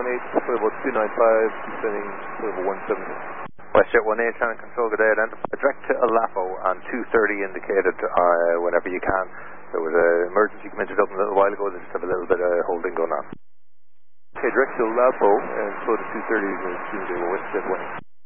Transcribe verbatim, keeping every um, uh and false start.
eight, for about two nine five, descending for about one seventy. WestJet one eight, Channel Control, good day. Identify direct to Alapo on two thirty indicated uh, whenever you can. There was an emergency come into Dublin a little while ago, they just have a little bit of holding going on. Okay, direct to Lapo, and so to two thirty is Tuesday, WestJet one eight.